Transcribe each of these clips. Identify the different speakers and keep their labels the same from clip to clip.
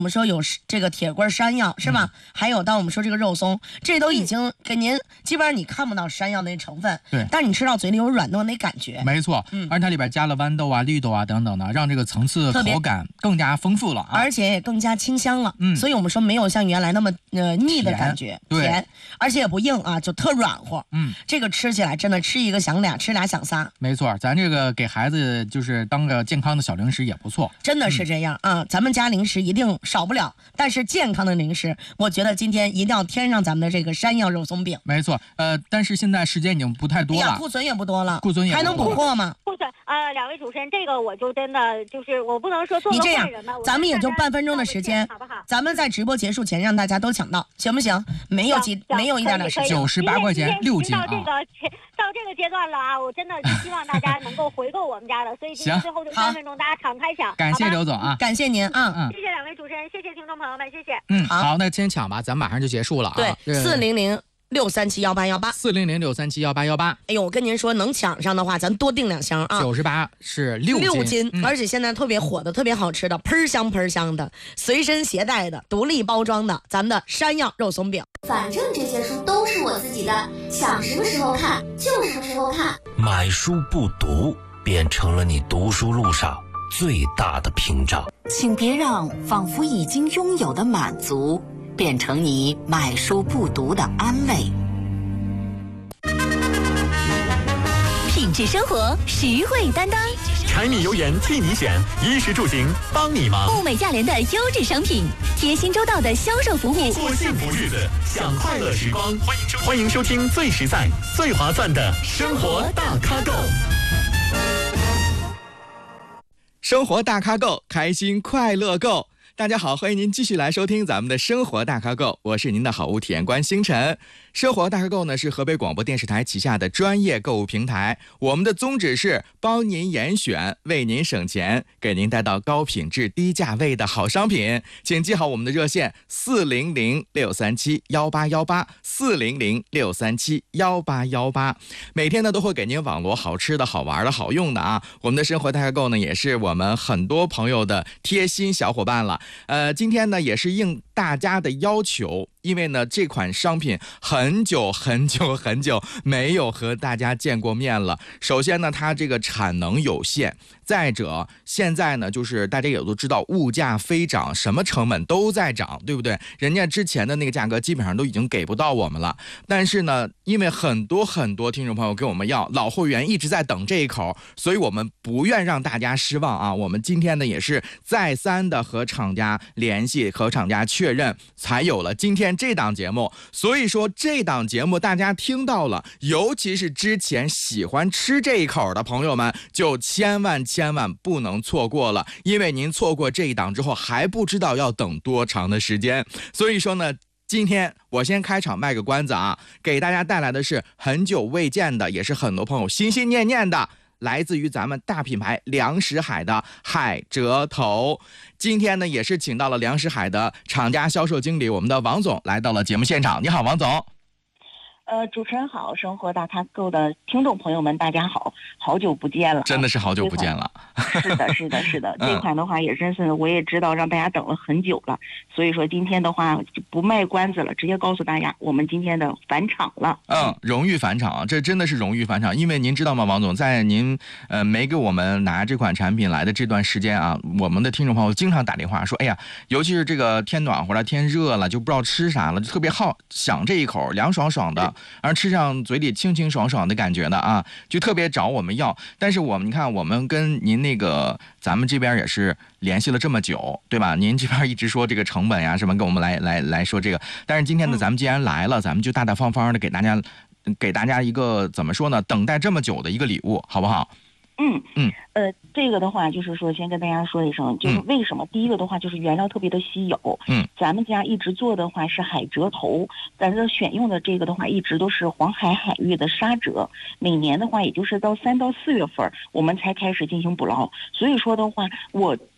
Speaker 1: 我们说有这个铁棍山药是吧？还有到我们说这个肉松，这都已经给您基本上你看不到山药那成分，
Speaker 2: 对，
Speaker 1: 但是你吃到嘴里有软糯那感觉。
Speaker 2: 没错，而且它里边加了豌豆啊、绿豆啊等等的，让这个层次口感更加丰富了啊，
Speaker 1: 而且也更加清香了。所以我们说没有像原来那么腻的感觉，甜，而且也不硬啊，就特软和。这个吃起来真的吃一个想俩，吃俩想仨。
Speaker 2: 没错，咱这个给孩子就是当个健康的小零食也不错，
Speaker 1: 真的是这样啊。咱们家零食一定少不了，但是健康的零食，我觉得今天一定要添上咱们的这个山药肉松饼。
Speaker 2: 没错，但是现在时间已经不太多了，
Speaker 1: 库存也不多了，
Speaker 2: 库存也
Speaker 1: 还能补货吗？
Speaker 3: 库存两位主持人，这个我就真的就是我不能说做个坏人吧。
Speaker 1: 咱们也就半分钟的时间，
Speaker 3: 好不好？
Speaker 1: 咱们在直播结束前让大家都抢到，行不行？没有一点时间
Speaker 2: ，98块钱6斤啊！
Speaker 3: 到这个阶段了啊，我真的希望大家能够回购我们家的，所以今天最后就3分钟，大家敞开抢。
Speaker 2: 感谢刘总啊，
Speaker 1: 感谢您啊，
Speaker 3: 谢谢两位主持人，谢谢听众朋友们，谢谢。
Speaker 2: 好，那先抢吧，咱马上就结束了啊。
Speaker 1: 对，400-637-1818，400-637-1818。哎呦，我跟您说，能抢上的话，咱多订2箱啊。
Speaker 2: 98是6斤，
Speaker 1: 而且现在特别火的、特别好吃的、喷香的、随身携带的、独立包装的，咱们的山药肉松饼。
Speaker 4: 反正这些书都是我自己的，想什么时候看就什么时候看。
Speaker 5: 买书不读，变成了你读书路上最大的屏障。
Speaker 6: 请别让仿佛已经拥有的满足变成你买书不读的安慰。
Speaker 7: 品质生活，实惠担当。
Speaker 8: 柴米油盐替你选，衣食住行帮你忙。
Speaker 7: 物美价廉的优质商品，贴心周到的销售服务。
Speaker 8: 过幸福日子，享快乐时光。欢迎收听最实在、最划算的生活大咖购。
Speaker 9: 生活大咖购，开心快乐购。大家好，欢迎您继续来收听咱们的生活大咖购，我是您的好物体验官星辰。生活大咖购呢是河北广播电视台旗下的专业购物平台，我们的宗旨是帮您严选，为您省钱，给您带到高品质低价位的好商品。请记好我们的热线400-637-1818，400-637-1818，每天呢都会给您网罗好吃的好玩的好用的啊。我们的生活大咖购呢也是我们很多朋友的贴心小伙伴了。今天呢也是应大家的要求，因为呢这款商品很久没有和大家见过面了。首先呢它这个产能有限，再者现在呢就是大家也都知道物价飞涨，什么成本都在涨，对不对？人家之前的那个价格基本上都已经给不到我们了，但是呢因为很多听众朋友跟我们要，老会员一直在等这一口，所以我们不愿让大家失望啊。我们今天呢也是再三的和厂家联系，和厂家确认，才有了今天这档节目。所以说这档节目大家听到了，尤其是之前喜欢吃这一口的朋友们，就千万不能错过了，因为您错过这一档之后还不知道要等多长的时间。所以说呢今天我先开场卖个关子啊，给大家带来的是很久未见的，也是很多朋友心心念念的，来自于咱们大品牌粮食海的海蜇头。今天呢也是请到了粮食海的厂家销售经理，我们的王总来到了节目现场。你好，王总。
Speaker 10: 主持人好，生活大咖购的听众朋友们大家好，好久不见了，
Speaker 9: 真的是好久不见了。
Speaker 10: 是的这款的话也真是我也知道让大家等了很久了，所以说今天的话就不卖关子了，直接告诉大家我们今天的返场了。
Speaker 9: 荣誉返场，这真的是荣誉返场。因为您知道吗，王总，在您没给我们拿这款产品来的这段时间啊，我们的听众朋友经常打电话说，哎呀，尤其是这个天暖和了天热了，就不知道吃啥了，就特别想这一口凉爽爽的，而吃上嘴里清清爽爽的感觉的啊，就特别找我们要。但是你看我们跟您那个咱们这边也是联系了这么久，对吧？您这边一直说这个成本呀什么，跟我们来说这个。但是今天呢咱们既然来了，咱们就大大方方的给大家一个怎么说呢，等待这么久的一个礼物，好不好？
Speaker 10: 这个的话就是说先跟大家说一声，就是为什么第一个的话就是原料特别的稀有，咱们家一直做的话是海蜇头，咱这选用的这个的话一直都是黄海海域的沙蜇，每年的话也就是到3到4月份我们才开始进行捕捞，所以说的话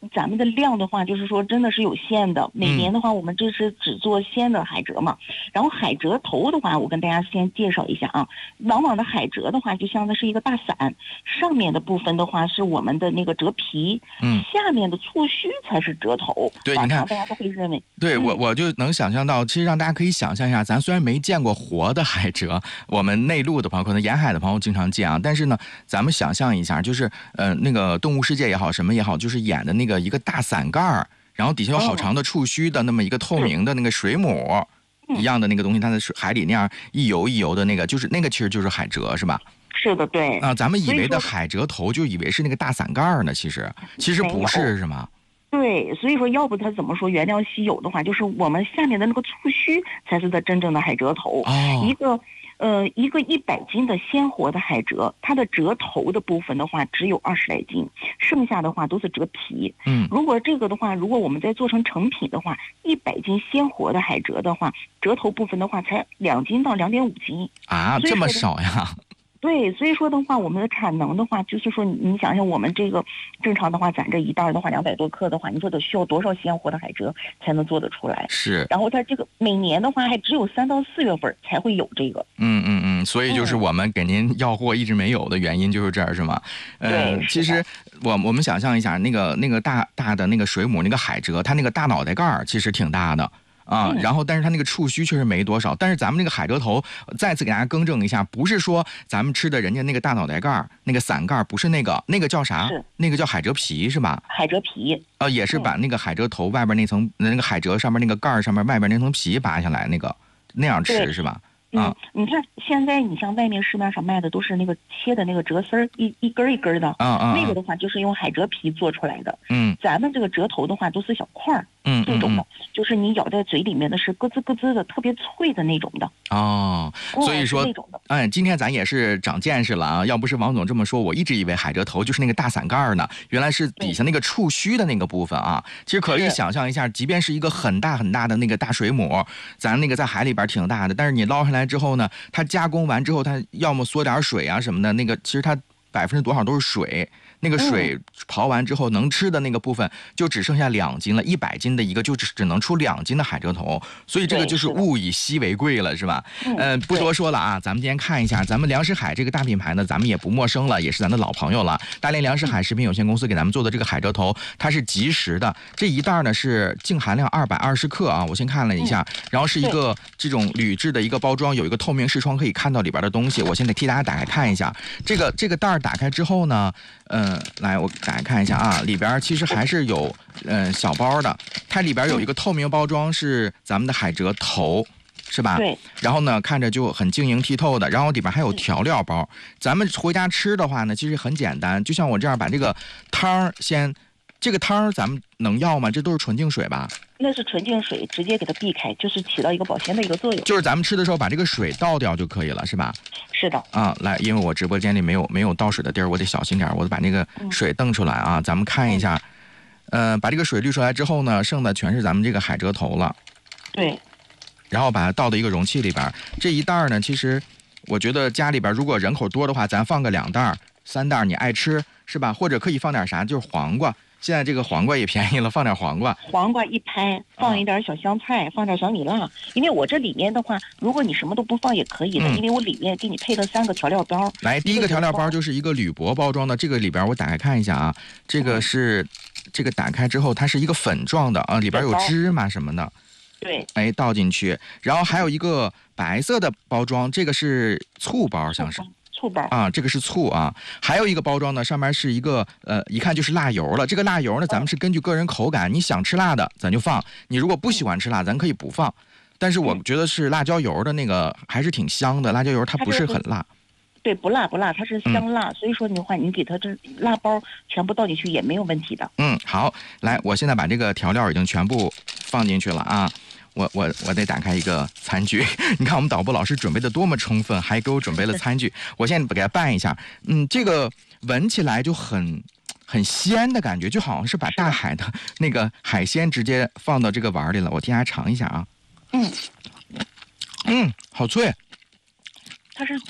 Speaker 10: 咱们的量的话，就是说真的是有限的。每年的话，我们这是只做鲜的海蜇嘛。然后海蜇头的话，我跟大家先介绍一下啊。往往的海蜇的话，就像的是一个大伞，上面的部分的话是我们的那个蜇皮，下面的触须才是蜇头。
Speaker 9: 对，你看，
Speaker 10: 大家都会认为。
Speaker 9: 对，我就能想象到，其实让大家可以想象一下，咱虽然没见过活的海蜇，我们内陆的朋友，可能沿海的朋友经常见啊，但是呢，咱们想象一下，就是那个动物世界也好，什么也好，就是演的那个一个大伞盖儿，然后底下有好长的触须的那么一个透明的那个水母一样的那个东西，它在海里那样一游一游的那个，就是那个其实就是海蜇，是吧？
Speaker 10: 是的，对。
Speaker 9: 啊，咱们以为的海蜇头就以为是那个大伞盖儿呢，其实不是，是吗？
Speaker 10: 对，所以说要不它怎么说原料稀有的话，就是我们下面的那个触须才是它真正的海蜇头。一个100斤的鲜活的海蜇，它的蜇头的部分的话只有20来斤，剩下的话都是蜇皮。如果这个的话，如果我们再做成成品的话，100斤鲜活的海蜇的话，蜇头部分的话才2斤到2.5斤
Speaker 9: 啊，这么少呀？
Speaker 10: 对，所以说的话，我们的产能的话，就是说你想想，我们这个正常的话，咱这一袋的话200多克的话，你说得需要多少鲜活的海蜇才能做得出来？
Speaker 9: 是。
Speaker 10: 然后它这个每年的话，还只有3到4月份才会有这个。
Speaker 9: 所以就是我们给您要货一直没有的原因就是这儿，是吗？
Speaker 10: 对。
Speaker 9: 其实我们想象一下，那个大的那个水母那个海蜇，它那个大脑袋盖儿其实挺大的。然后但是它那个触须确实没多少，但是咱们那个海蜇头再次给大家更正一下，不是说咱们吃的人家那个大脑袋盖儿那个伞盖儿，不是那个叫啥？那个叫海蜇皮是吧？
Speaker 10: 海蜇皮
Speaker 9: 也是把那个海蜇头外边那层那个海蜇上面那个盖儿上面外边那层皮拔下来那样吃是吧？
Speaker 10: 你看现在你像外面市面上卖的都是那个切的那个蜇丝儿，一根一根的，那个的话就是用海蜇皮做出来的。咱们这个蜇头的话都是小块儿，这种的，就是你咬在嘴里面的是咯吱咯吱的，特别脆的那种的。
Speaker 9: 所以说，今天咱也是长见识了啊！要不是王总这么说，我一直以为海蜇头就是那个大伞盖呢，原来是底下那个触须的那个部分啊。其实可以想象一下，即便是一个很大很大的那个大水母，咱那个在海里边挺大的，但是你捞上来之后呢，它加工完之后，它要么缩点水啊什么的，那个其实它%多少都是水。那个水刨完之后能吃的那个部分就只剩下2斤了，100斤的一个就只能出2斤的海蜇头，所以这个就是物以稀为贵了，是吧？不多说了啊，咱们今天看一下，咱们粮食海这个大品牌呢，咱们也不陌生了，也是咱的老朋友了。大连粮食海食品有限公司给咱们做的这个海蜇头，它是即食的，这一袋呢是净含量220克啊，我先看了一下，然后是一个这种铝制的一个包装，有一个透明视窗可以看到里边的东西。我现在替大家打开看一下，这个袋打开之后呢，来，我打开看一下啊，里边其实还是有小包的，它里边有一个透明包装是咱们的海蜇头，是吧？
Speaker 10: 对。
Speaker 9: 然后呢，看着就很晶莹剔透的，然后里边还有调料包。咱们回家吃的话呢，其实很简单，就像我这样把这个汤这个汤咱们能要吗？这都是纯净水吧？
Speaker 10: 那是纯净水，直接给它避开，就是起到一个保鲜的一个作用。
Speaker 9: 就是咱们吃的时候把这个水倒掉就可以了，是吧？
Speaker 10: 是的。
Speaker 9: 来，因为我直播间里没有倒水的地儿，我得小心点，我得把那个水瞪出来啊。咱们看一下，把这个水滤出来之后呢，剩的全是咱们这个海蜇头了。
Speaker 10: 对。
Speaker 9: 然后把它倒到一个容器里边。这一袋呢，其实我觉得家里边如果人口多的话，咱放个2袋、3袋，你爱吃是吧？或者可以放点啥，就是黄瓜。现在这个黄瓜也便宜了，放点黄瓜。
Speaker 10: 黄瓜一拍，放一点小香菜，放点小米辣。因为我这里面的话，如果你什么都不放也可以的，因为我里面给你配了3个调料包。
Speaker 9: 来，第一个调料包就是一个铝箔包装的，这个里边我打开看一下啊，这个是这个打开之后它是一个粉状的啊，里边有芝麻什么的。
Speaker 10: 对。
Speaker 9: 倒进去，然后还有一个白色的包装，这个是醋包，像是。
Speaker 10: 醋包
Speaker 9: 啊，这个是醋啊，还有一个包装呢，上面是一个一看就是辣油了。这个辣油呢，咱们是根据个人口感，你想吃辣的咱就放，你如果不喜欢吃辣，咱可以不放。但是我觉得是辣椒油的那个还是挺香的，辣椒油它不是很辣。
Speaker 10: 对，不辣，它是香辣，所以说的话，你给它这辣包全部倒进去也没有问题的。
Speaker 9: 好，来，我现在把这个调料已经全部放进去了啊。我得打开一个餐具，你看我们导播老师准备的多么充分，还给我准备了餐具。我现在给它拌一下，这个闻起来就很鲜的感觉，就好像是把大海的那个海鲜直接放到这个碗里了。我替大家尝一下啊。好脆。
Speaker 10: 它是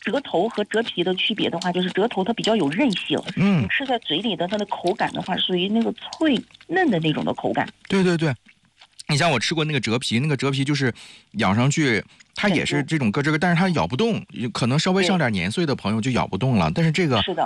Speaker 10: 折头和折皮的区别的话，就是折头它比较有韧性，你吃在嘴里的它的口感的话，属于那个脆嫩的那种的口感。
Speaker 9: 对对对，你像我吃过那个折皮，那个折皮就是咬上去，它也是这种咯吱咯，但是它咬不动，可能稍微上点年岁的朋友就咬不动了，但是这个
Speaker 10: 是的，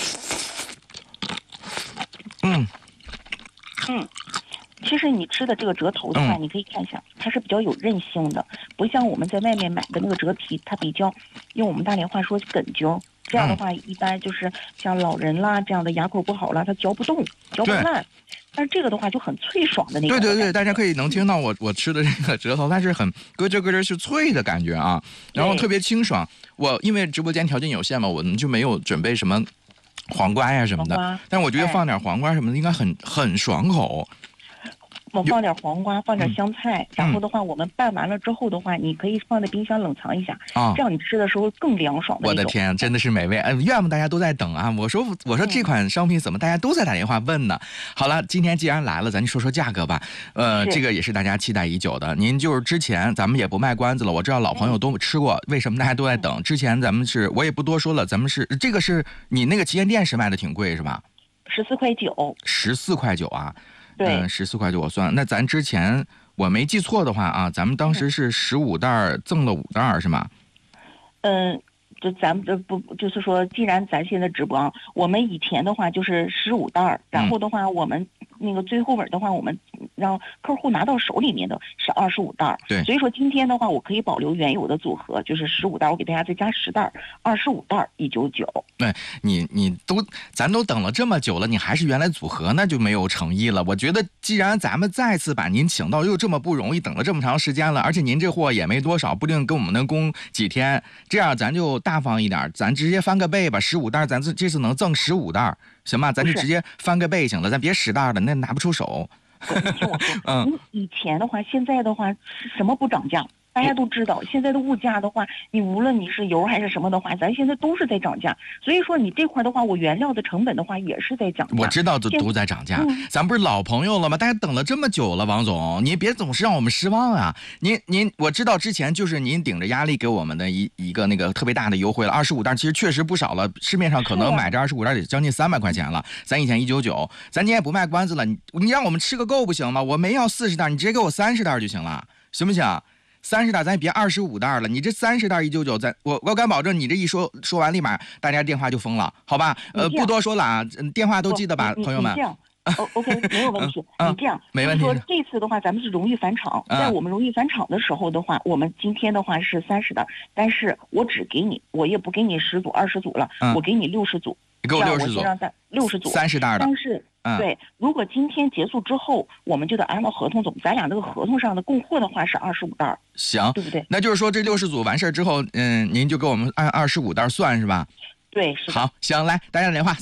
Speaker 10: 其实你吃的这个折头的话，你可以看一下，它是比较有韧性的，不像我们在外面买的那个折皮，它比较用我们大连话说梗揪。这样的话，一般就是像老人啦这样的牙口不好啦，它嚼不动、嚼不烂。但是这个的话就很脆爽的那种。
Speaker 9: 对对对，大家可以能听到我吃的这个折头，它是很咯吱咯吱是脆的感觉啊，然后特别清爽。我因为直播间条件有限嘛，我们就没有准备什么黄瓜呀什么的，但我觉得放点黄瓜什么的应该很爽口。
Speaker 10: 我放点黄瓜，放点香菜，然后的话，我们拌完了之后的话，你可以放在冰箱冷藏一下，这样你吃的时候更凉爽的那种。
Speaker 9: 我的天，真的是美味！愿不大家都在等啊！我说这款商品怎么大家都在打电话问呢？好了，今天既然来了，咱就说说价格吧。这个也是大家期待已久的。您就是之前咱们也不卖关子了，我知道老朋友都吃过，为什么大家都在等？之前咱们我也不多说了，咱们这个是你那个旗舰店是卖的挺贵是吧
Speaker 10: ？14.9块。
Speaker 9: 14.9块啊。
Speaker 10: 对
Speaker 9: ，14块我算。那咱之前我没记错的话啊，咱们当时是15袋赠了5袋是吗？
Speaker 10: 就咱们这不就是说，既然咱现在直播，我们以前的话就是15袋，然后的话我们那个最后尾的话，我们让客户拿到手里面的是25袋。
Speaker 9: 对，
Speaker 10: 所以说今天的话，我可以保留原有的组合，就是15袋，我给大家再加10袋，25袋199。
Speaker 9: 对，咱都等了这么久了，你还是原来组合，那就没有诚意了。我觉得既然咱们再次把您请到，又这么不容易，等了这么长时间了，而且您这货也没多少，不定跟我们能供几天，这样咱就大方一点，咱直接翻个倍吧，15袋，咱这次能赠15袋，行吧？咱就直接翻个倍行了，咱别10袋了，那拿不出手。
Speaker 10: 你听我说，以前的话，现在的话，什么不涨价？大家都知道，现在的物价的话，你无论你是油还是什么的话，咱现在都是在涨价。所以说你这块的话，我原料的成本的话也是在涨价。
Speaker 9: 我知道都在涨价，咱不是老朋友了吗？大家等了这么久了，王总，您别总是让我们失望啊！您，我知道之前就是您顶着压力给我们的一个那个特别大的优惠了，25袋，其实确实不少了，市面上可能买这25袋得将近300块钱了，咱以前199，咱今天不卖关子了，你让我们吃个够不行吗？我没要40袋，你直接给我30袋就行了，行不行？30袋咱也别25袋了，你这30袋199，我敢保证，你这一说完，立马大家电话就疯了，好吧？不多说了啊，电话都记得吧，朋友们。
Speaker 10: 你这样，OK， 没有问题。你这样，
Speaker 9: 没问题。
Speaker 10: 说这次的话，咱们是荣誉返场，在我们荣誉返场的时候的话，我们今天的话是30袋，但是我只给你，我也不给你10组、20组了，我给你60组，
Speaker 9: 给我60组
Speaker 10: ，60组
Speaker 9: ，30袋的。
Speaker 10: 但是。对，如果今天结束之后，我们就得按照合同走。咱俩那个合同上的供货的话是25袋，
Speaker 9: 行，
Speaker 10: 对不对？
Speaker 9: 那就是说这60组完事之后，您就给我们按25袋算是吧？
Speaker 10: 对，是的。
Speaker 9: 好，行，来大家打电话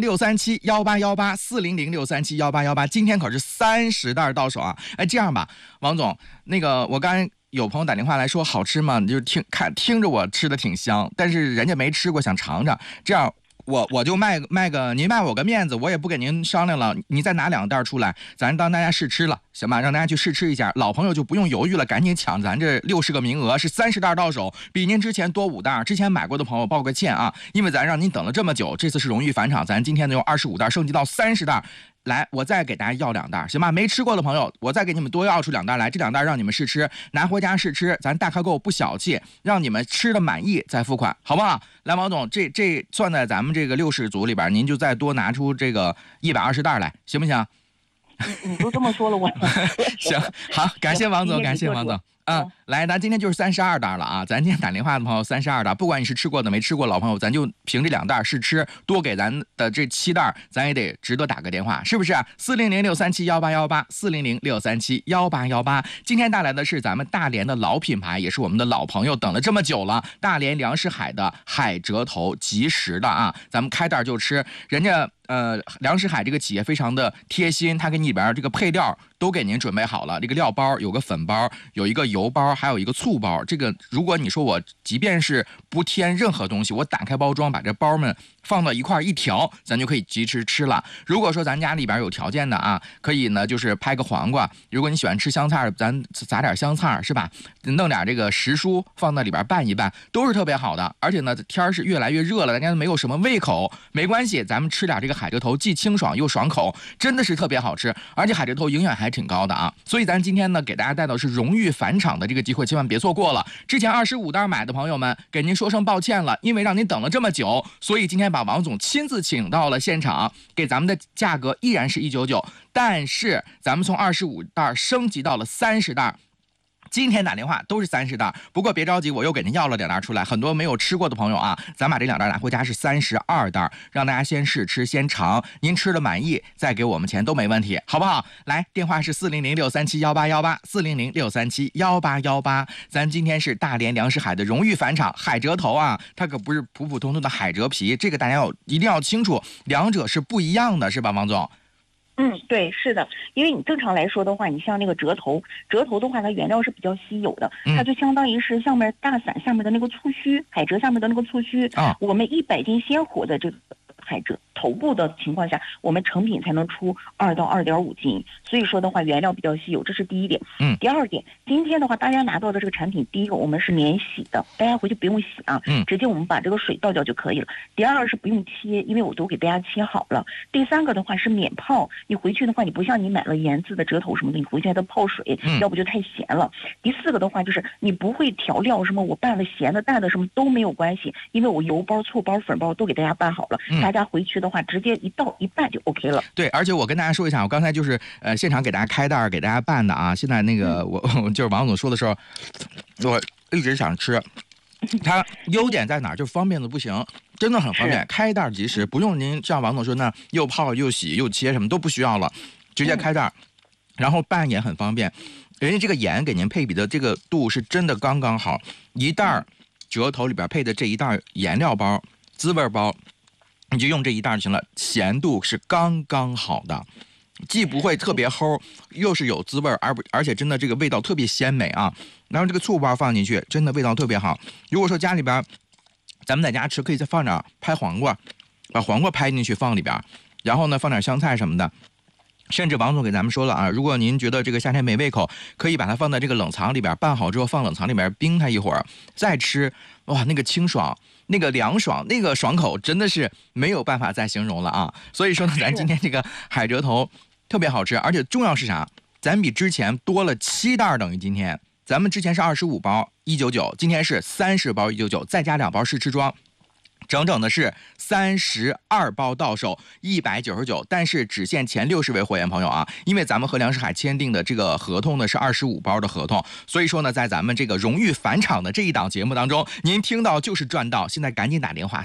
Speaker 9: 400-637-1818，400-637-1818，今天可是30袋到手啊！哎，这样吧，王总，那个我刚才有朋友打电话来说好吃吗？你就听着我吃的挺香，但是人家没吃过，想尝尝，这样。我就卖个，您卖我个面子，我也不跟您商量了，你再拿2袋出来，咱当大家试吃了，行吧？让大家去试吃一下，老朋友就不用犹豫了，赶紧抢咱这60个名额，是30袋到手，比您之前多5袋。之前买过的朋友抱个歉啊，因为咱让您等了这么久，这次是荣誉返场，咱今天呢用25袋升级到30袋。来，我再给大家要2袋，行吧？没吃过的朋友，我再给你们多要出2袋来，这2袋让你们试吃，拿回家试吃，咱大开购不小气，让你们吃的满意再付款，好不好？来，王总，这算在咱们这个60组里边，您就再多拿出这个120袋来，行不行？
Speaker 10: 你都这么说了，我
Speaker 9: 行，好，感谢王总，感谢王总。来，咱今天就是32袋了啊！咱今天打电话的朋友32袋，不管你是吃过的没吃过，老朋友，咱就凭这2袋试吃，多给咱的这7袋，咱也得值得打个电话，是不是？400-637-1818，400-637-1818。今天带来的是咱们大连的老品牌，也是我们的老朋友，等了这么久了，大连粮食海的海蜇头，即食的啊，咱们开袋就吃，人家。粮食海这个企业非常的贴心，它给你里边这个配料都给您准备好了，这个料包有个粉包，有一个油包，还有一个醋包。这个如果你说我即便是不添任何东西，我打开包装把这包们放到一块一调，咱就可以即时吃了。如果说咱家里边有条件的啊，可以呢就是拍个黄瓜，如果你喜欢吃香菜，咱撒点香菜是吧？弄点这个时蔬放到里边拌一拌，都是特别好的。而且呢天是越来越热了，大家没有什么胃口，没关系，咱们吃点这个海蜇头，既清爽又爽口，真的是特别好吃。而且海蜇头营养还挺高的啊，所以咱今天呢给大家带到是荣誉返场的这个机会，千万别错过了。之前25袋买的朋友们，给您说声抱歉了，因为让您等了这么久，所以今天把王总亲自请到了现场，给咱们的价格依然是199，但是咱们从25袋升级到了30袋。今天打电话都是30袋，不过别着急，我又给您要了2袋出来。很多没有吃过的朋友啊，咱把这2袋拿回家是32袋，让大家先试吃先尝，您吃的满意再给我们钱都没问题，好不好？来，电话是400-637-1818，400-637-1818。咱今天是大连粮食海的荣誉返场，海蜇头啊，它可不是普普通通的海蜇皮，这个大家一定要清楚，两者是不一样的，是吧，王总？
Speaker 10: 对，是的，因为你正常来说的话，你像那个蜇头的话，它原料是比较稀有的，它就相当于是上面大伞下面的那个粗须，海蜇下面的那个粗须啊。我们100斤鲜活的这个海蜇头部的情况下，我们成品才能出2到2.5斤，所以说的话，原料比较稀有，这是第一点。第二点，今天的话，大家拿到的这个产品，第一个我们是免洗的，大家回去不用洗啊，直接我们把这个水倒掉就可以了。第二是不用切，因为我都给大家切好了。第三个的话是免泡，你回去的话，你不像你买了盐渍的蜇头什么的，你回去还得泡水，要不就太咸了。第四个的话就是你不会调料什么，我拌了咸的淡的什么都没有关系，因为我油包、醋包、粉包都给大家拌好了，大家回去的话直接一倒一拌就 OK 了。
Speaker 9: 对，而且我跟大家说一下，我刚才就是现场给大家开袋给大家拌的啊。现在那个我就是王总说的时候，我一直想吃。它优点在哪儿？就方便的不行，真的很方便，开袋即食，不用您像王总说那又泡又洗又切什么都不需要了，直接开袋，然后拌也很方便。人家这个盐给您配比的这个度是真的刚刚好，一袋蜇头里边配的这一袋颜料包、滋味包，你就用这一袋就行了，咸度是刚刚好的，既不会特别齁，又是有滋味，而且真的这个味道特别鲜美啊。然后这个醋包放进去，真的味道特别好。如果说家里边咱们在家吃，可以再放点拍黄瓜，把黄瓜拍进去放里边，然后呢放点香菜什么的。甚至王总给咱们说了啊，如果您觉得这个夏天没胃口，可以把它放在这个冷藏里边，拌好之后放冷藏里边冰它一会儿再吃，哇，那个清爽，那个凉爽，那个爽口真的是没有办法再形容了啊。所以说呢，咱今天这个海蜇头特别好吃，而且重要是啥？咱比之前多了7袋，等于今天咱们之前是25包199，今天是30包199，再加2包试吃装，整整的是32包到手199，但是只限前60位会员朋友啊，因为咱们和粮食海签订的这个合同呢是25包的合同，所以说呢，在咱们这个荣誉返场的这一档节目当中，您听到就是赚到。现在赶紧打电话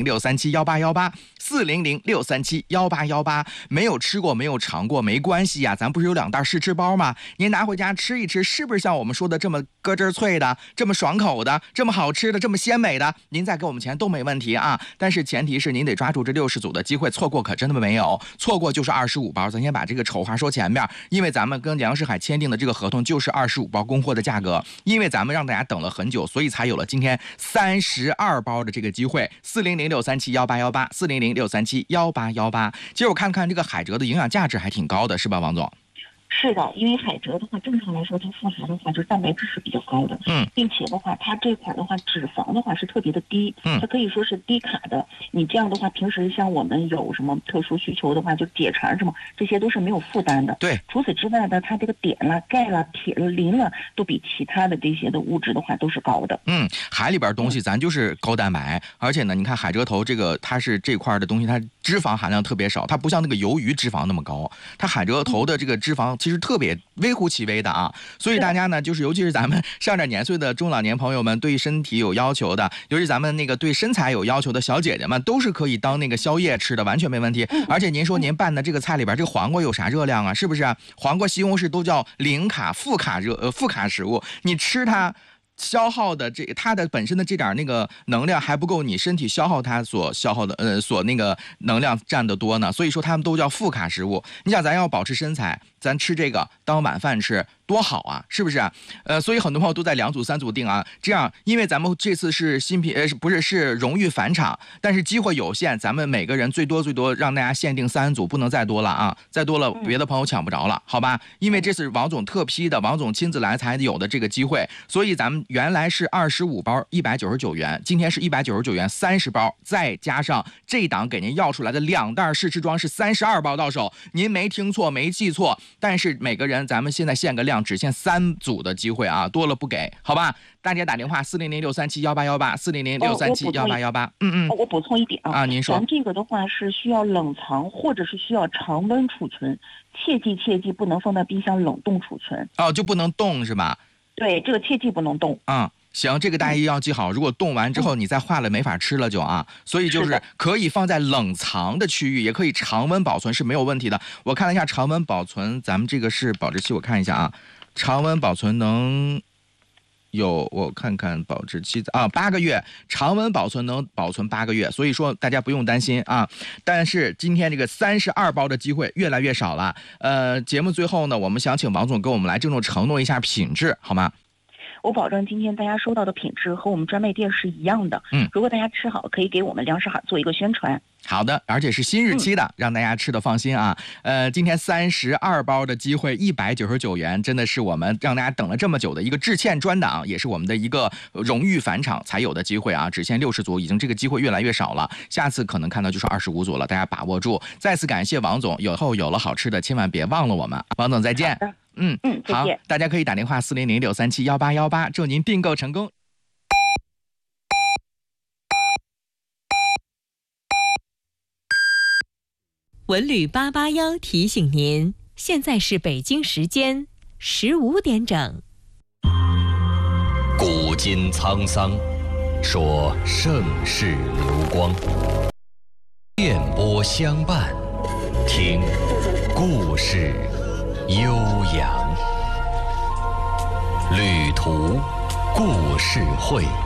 Speaker 9: 400-637-1818，400-637-1818，没有吃过没有尝过没关系呀，咱不是有2袋试吃包吗？您拿回家吃一吃，是不是像我们说的这么咯吱脆的，这么爽口的，这么好吃的，这么鲜美的？您再给我们钱都没问题啊，但是前提是您得抓住这60组的机会，错过可真的没有，错过就是25包。咱先把这个丑话说前面，因为咱们跟粮食海签订的这个合同就是25包供货的价格，因为咱们让大家等了很久，所以才有了今天32包的这个机会。400-637-1818，400-637-1818。其实我看看这个海蜇的营养价值还挺高的，是吧，王总？
Speaker 10: 是的，因为海蜇的话，正常来说它富含的话就是蛋白质是比较高的，并且的话，它这块的话脂肪的话是特别的低，它可以说是低卡的。你这样的话，平时像我们有什么特殊需求的话，就解馋什么，这些都是没有负担的。
Speaker 9: 对，
Speaker 10: 除此之外呢，它这个碘了、钙了、铁了、磷了，都比其他的这些的物质的话都是高的。
Speaker 9: 海里边东西咱就是高蛋白，而且呢，你看海蜇头这个它是这块的东西，它脂肪含量特别少，它不像那个鱿鱼脂肪那么高，它海蜇头的这个脂肪其实特别微乎其微的啊，所以大家呢，就是尤其是咱们上点年岁的中老年朋友们，对身体有要求的，尤其咱们那个对身材有要求的小姐姐们，都是可以当那个宵夜吃的，完全没问题。而且您说您拌的这个菜里边，这个黄瓜有啥热量啊？是不是啊？黄瓜、西红柿都叫零卡、负卡食物，你吃它消耗的它的本身的这点那个能量还不够你身体消耗它所消耗的所那个能量占得多呢，所以说它们都叫负卡食物。你想咱要保持身材， 咱吃这个当晚饭吃多好啊，是不是？所以很多朋友都在2组3组定啊，这样因为咱们这次是新品是荣誉返场，但是机会有限，咱们每个人最多让大家限定3组，不能再多了啊，再多了别的朋友抢不着了，好吧？因为这是王总特批的，王总亲自来才有的这个机会，所以咱们原来是25包199元，今天是199元30包，再加上这档给您要出来的2袋试吃装是32包到手，您没听错没记错，但是每个人咱们现在限个量，只限3组的机会啊，多了不给，好吧？大家打电话400-637-1818，400-637-1818。
Speaker 10: 我补充一点
Speaker 9: 啊，您说。
Speaker 10: 咱这个的话是需要冷藏或者是需要常温储存，切记不能放在冰箱冷冻储存。
Speaker 9: 哦，就不能冻是吧？
Speaker 10: 对，这个切记不能冻。
Speaker 9: 行，这个大家一定要记好，如果冻完之后你再坏了没法吃了就啊，所以就是可以放在冷藏的区域，也可以常温保存是没有问题的。我看了一下常温保存，咱们这个是保质期，我看一下啊，常温保存能有，我看看保质期啊，8个月，常温保存能保存8个月，所以说大家不用担心啊。但是今天这个32包的机会越来越少了，节目最后呢，我们想请王总跟我们来郑重承诺一下品质，好吗？
Speaker 10: 我保证今天大家收到的品质和我们专卖店是一样的。如果大家吃好，可以给我们粮食海做一个宣传。
Speaker 9: 好的，而且是新日期的，让大家吃的放心啊。今天32包的机会199元，真的是我们让大家等了这么久的一个致歉专档，也是我们的一个荣誉返场才有的机会啊。只限60组，已经这个机会越来越少了，下次可能看到就是25组了，大家把握住。再次感谢王总，以后有了好吃的，千万别忘了我们。王总再见。好，大家可以打电话400-637-1818，祝您订购成功。
Speaker 7: 文旅881提醒您，现在是北京时间15点整。
Speaker 5: 古今沧桑，说盛世流光，电波相伴，听故事悠扬。旅途故事会。